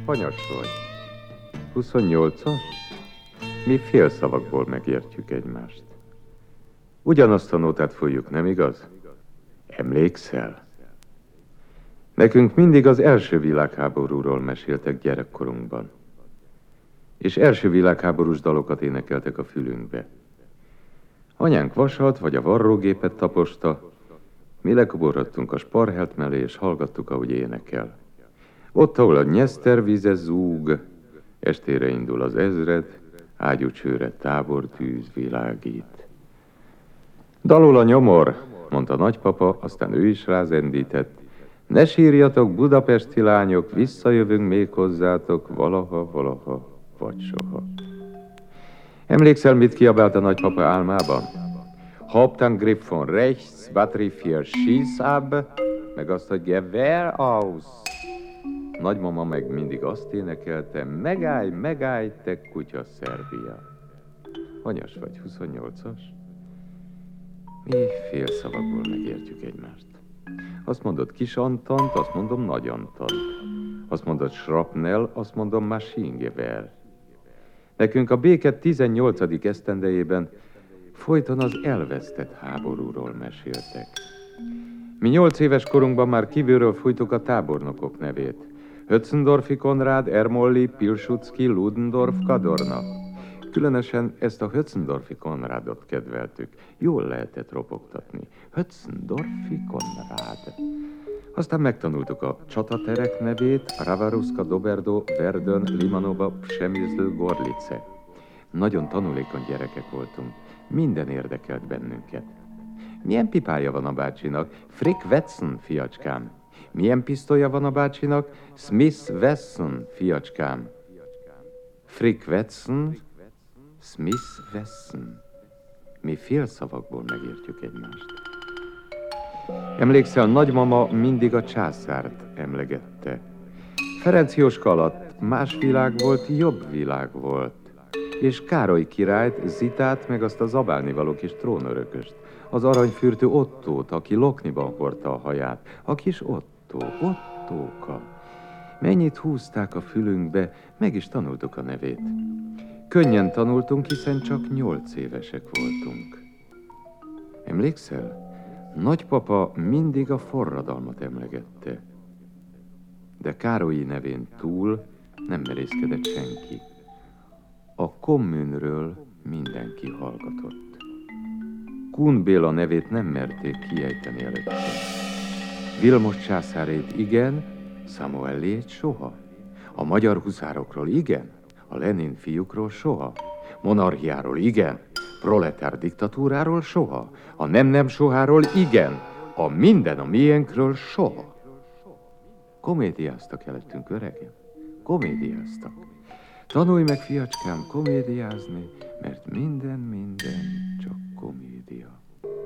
Hanyas vagy? 28-as? Mi félszavakból megértjük egymást. Ugyanazt a nótát fújjuk, nem igaz? Emlékszel? Nekünk mindig az első világháborúról meséltek gyerekkorunkban. És első világháborús dalokat énekeltek a fülünkbe. Anyánk vasat vagy a varrógépet taposta, mi lekoborodtunk a sparhelt mellé, és hallgattuk, ahogy énekel. Ott, ahol a Nyeszter vize zúg, estére indul az ezred, ágyúcsőre tábortűz világít. Dalol a nyomor, mondta nagypapa, aztán ő is rázendített. Ne sírjatok, budapesti lányok, visszajövünk még hozzátok, valaha, vagy soha. Emlékszel, mit kiabált a nagypapa álmában? Hauptangriff von rechts, Batterie 4 schieß ab, meg azt, hogy Gewehr aus. Nagymama meg mindig azt énekelte, megállj, te kutya Szerbia. Hanyas vagy, 28-as? Mi félszavakból megértjük egymást. Azt mondod Kis Antant, azt mondom Nagy Antant. Azt mondod Shrapnel, azt mondom Maschinengewehr. Nekünk a béke 18. esztendejében folyton az elvesztett háborúról meséltek. Mi 8 éves korunkban már kívülről fújtuk a tábornokok nevét. Hötzendorfi Konrád, Ermolli, Pilsudski, Ludendorff, Kadorna. Különösen ezt a Hötzendorfi Konrádot kedveltük. Jól lehetett ropogtatni. Hötzendorfi Konrád. Aztán megtanultuk a csataterek nevét, Ravaruska, Doberdo, Verdön, Limanova, Przemysl, Gorlice. Nagyon tanulékony gyerekek voltunk. Minden érdekelt bennünket. Milyen pipája van a bácsinak? Frick Wesson, fiacskám. Milyen pisztolya van a bácsinak? Smith Wesson, fiacskám. Frick Wesson, Smith Wesson. Mi félszavakból megértjük egymást. Emlékszel, nagymama mindig a császárt emlegette. Ferenc Jóska alatt más világ volt, jobb világ volt. És Károly királyt, Zitát, meg azt a zabálnivaló kis trónörököst. Az aranyfürtő Ottót, aki lokniban hordta a haját. A kis Ottóka. Mennyit húzták a fülünkbe, meg is tanultuk a nevét. Könnyen tanultunk, hiszen csak 8 évesek voltunk. Emlékszel? Nagypapa mindig a forradalmat emlegette. De Károlyi nevén túl nem merészkedett senki. A kommunről mindenki hallgatott. Kun Béla nevét nem merték kiejteni előtte. Vilmos császárét igen, Samuelét soha. A magyar huszárokról igen, a Lenin fiúkról soha. Monarchiáról igen, proletár diktatúráról soha. A nem soháról igen, a minden a miénkről soha. Komédiáztak előttünk, öregem, komédiáztak. Tanulj meg, fiacskám, komédiázni, mert minden csak komédia.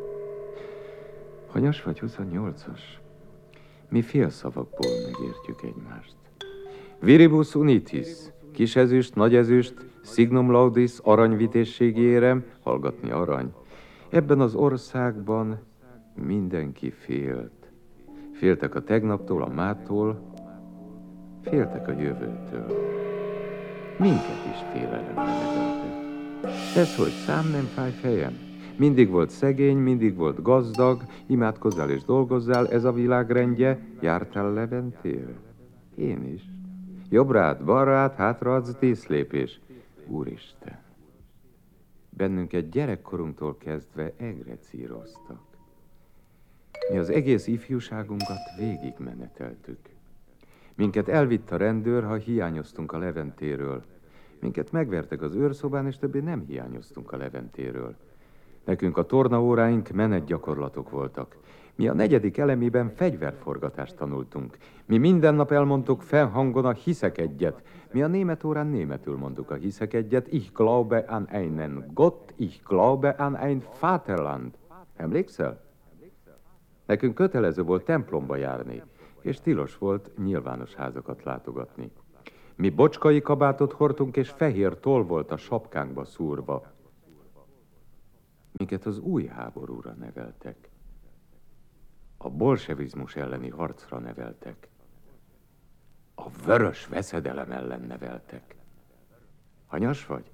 Hanyas vagy, 28-as? Mi félszavakból megértjük egymást. Viribus unitis, kis ezüst, nagy ezüst, signum laudis, aranyvitézségi érem, hallgatni arany. Ebben az országban mindenki félt. Féltek a tegnaptól, a mától, féltek a jövőtől. Minket is félelemre neveltek. Ez, hogy szám nem fáj fejem. Mindig volt szegény, mindig volt gazdag, imádkozzál és dolgozzál, ez a világrendje, jártál Leventére? Én is. Jobbra át, balra át, hátra adsz 10 lépés. Úristen! Bennünket gyerekkorunktól kezdve egrecíroztak. Mi az egész ifjúságunkat végigmeneteltük. Minket elvitt a rendőr, ha hiányoztunk a Leventéről. Minket megvertek az őrszobán, és többé nem hiányoztunk a Leventéről. Nekünk a tornaóráink menetgyakorlatok voltak. Mi a 4. elemiben fegyverforgatást tanultunk. Mi minden nap elmondtuk fennhangon a hiszek egyet. Mi a német órán németül mondtuk a hiszek egyet. Ich glaube an einen Gott, ich glaube an ein Vaterland. Emlékszel? Nekünk kötelező volt templomba járni, és tilos volt nyilvános házakat látogatni. Mi bocskai kabátot hordtunk, és fehér toll volt a sapkánkba szúrva. Minket az új háborúra neveltek. A bolsevizmus elleni harcra neveltek. A A vörös veszedelem ellen neveltek. Hanyas vagy?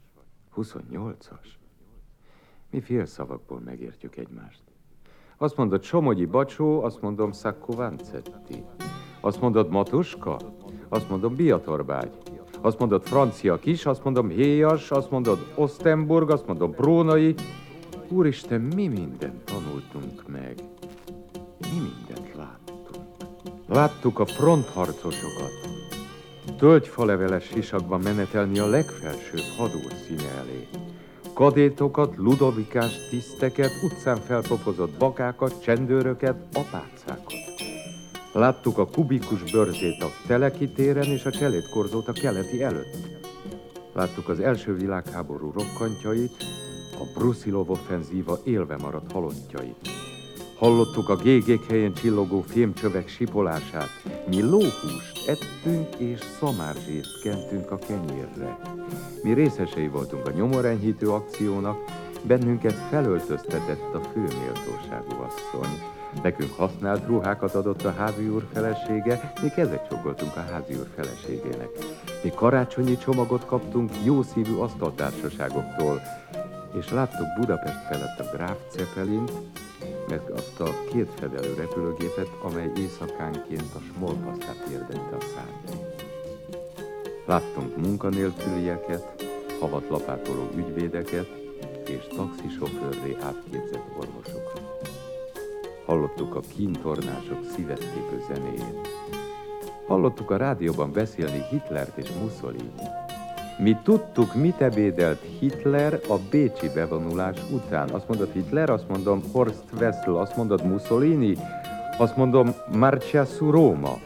28-as. Mi félszavakból megértjük egymást. Azt mondod Somogyi Bacsó, azt mondom Sacco Vanzetti. Azt mondod Matuska, azt mondom Biatorbágy. Azt mondod Francia Kis, azt mondom Héjas, azt mondod Osztenburg, azt mondom Brónai. Úristen, mi mindent tanultunk meg. Mi mindent láttunk. Láttuk a frontharcosokat. Tölgyfaleveles sisakban menetelni a legfelsőbb hadúr színe elé. Kadétokat, ludovikás tiszteket, utcán felpofozott bakákat, csendőröket, apácákat. Láttuk a kubikus börzét a Teleki téren és a cselédkorzót a Keleti előtt. Láttuk az első világháború rokkantjait, a Brusilov offenzíva élve maradt halottjait. Hallottuk a gégék helyén csillogó fémcsövek sipolását. Mi lóhúst ettünk és szamárzsést kentünk a kenyérre. Mi részesei voltunk a nyomorenyhítő akciónak, bennünket felöltöztetett a főméltóságú asszony. Nekünk használt ruhákat adott a házi úr felesége, mi kezet csókoltunk a házi úr feleségének. Mi karácsonyi csomagot kaptunk jószívű asztaltársaságoktól, és láttuk Budapest felett a Gráf Zeppelint, meg azt a kétfedelő repülőgépet, amely éjszakánként a smolpasszát érdette a szárnyai. Láttunk munkanélkülieket, havat lapátoló ügyvédeket és taxisofőrré átképzett orvosokat. Hallottuk a kíntornások szívesztépő zenéjét. Hallottuk a rádióban beszélni Hitlert és Mussolini. Mi tudtuk, mit ebédelt Hitler a bécsi bevonulás után. Azt mondod Hitler, azt mondom Horst Wessel, azt mondod Mussolini, azt mondom Marcia su Roma.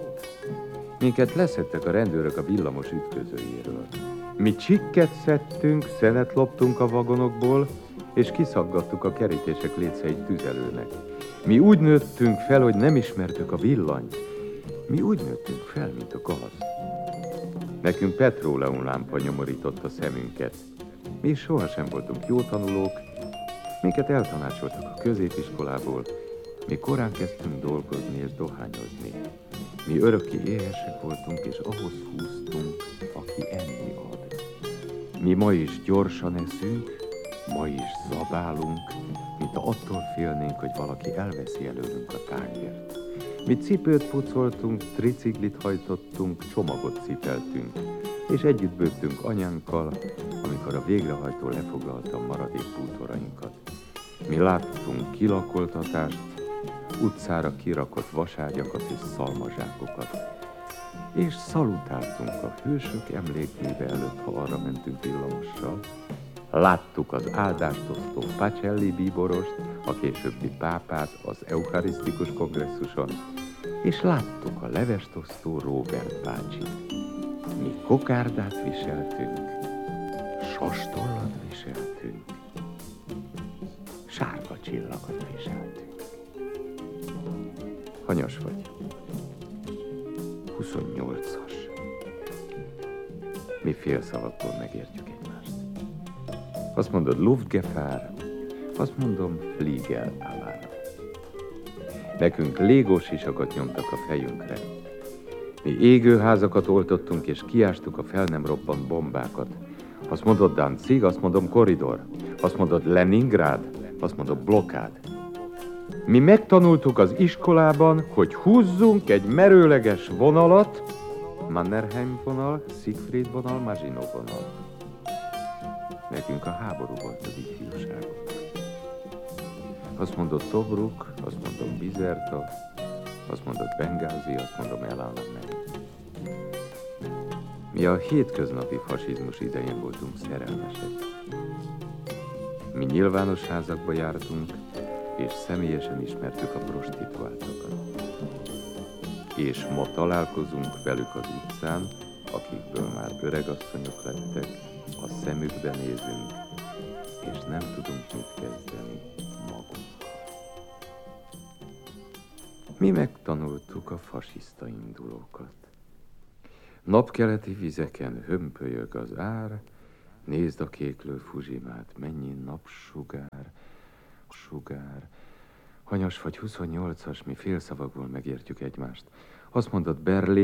Minket leszedtek a rendőrök a villamos ütközőjéről. Mi csikket szedtünk, szenet loptunk a vagonokból, és kiszaggattuk a kerítések léceit tüzelőnek. Mi úgy nőttünk fel, hogy nem ismertük a villanyt. Mi úgy nőttünk fel, mint a gaz. Nekünk petróleumlámpa nyomorított a szemünket. Mi sohasem voltunk jó tanulók, minket eltanácsoltak a középiskolából, mi korán kezdtünk dolgozni és dohányozni. Mi örökké éhesek voltunk, és ahhoz húztunk, aki enni ad. Mi ma is gyorsan eszünk, ma is zabálunk, mint attól félnénk, hogy valaki elveszi előlünk a tágért. Mi cipőt pucoltunk, triciklit hajtottunk, csomagot cipeltünk, és együtt bőgtünk anyánkkal, amikor a végrehajtó lefoglalta a maradék bútorainkat. Mi láttunk kilakoltatást, utcára kirakott vaságyakat és szalmazsákokat, és szalutáltunk a hősök emlékműve előtt, ha arra mentünk villamossal. Láttuk az áldástosztó Pacelli bíborost, a későbbi pápát az eucharisztikus kongresszuson, és láttuk a levestosztó Róbert bácsit. Mi kokárdát viseltünk, sastollat viseltünk, sárga csillagot viseltünk. Hanyas vagy? 28-as. Mi félszavakból megértjük egymást. Azt mondod Luftgefahr, azt mondom Fliegelalarm. Nekünk légósisakat nyomtak a fejünkre. Mi égőházakat oltottunk és kiástuk a fel nem robbant bombákat. Azt mondod Danzig, azt mondom koridor. Azt mondod Leningrád, azt mondom blokkád. Mi megtanultuk az iskolában, hogy húzzunk egy merőleges vonalat, Mannerheim vonal, Siegfried vonal, Maginot vonal. Nekünk a háború volt az ifjúságunk. Azt mondod Tobruk, azt mondom Bizerta, azt mondod Bengázi, azt mondom El Alamein. Mi a hétköznapi fasizmus idején voltunk szerelmesek. Mi nyilvános házakba jártunk, és személyesen ismertük a prostituáltokat. És ma találkozunk velük az utcán, akikből már öregasszonyok lettek, a szemükbe nézünk, és nem tudunk mit kezdeni magunkkal. Mi megtanultuk a fasiszta indulókat. Napkeleti vizeken hömpölyög az ár, nézd a kéklő Fuzsimát, mennyi napsugár, sugár. Hanyas vagy 28-as, mi félszavakból megértjük egymást. Azt mondod Berlin,